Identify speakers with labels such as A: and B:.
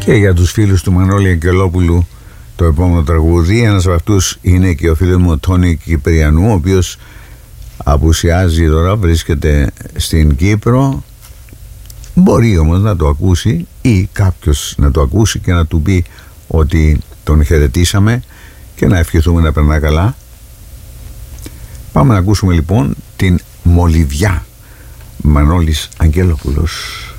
A: Και για τους φίλους του Μανώλη Αγγελόπουλου το επόμενο τραγούδι. Ένας από αυτούς είναι και ο φίλος μου ο Τόνι Κυπριανού, ο οποίος απουσιάζει τώρα, βρίσκεται στην Κύπρο. Μπορεί όμως να το ακούσει ή κάποιος να το ακούσει και να του πει ότι τον χαιρετήσαμε και να ευχηθούμε να περνά καλά. Πάμε να ακούσουμε λοιπόν την Μολυβιά, Μανώλης Αγγελόπουλος.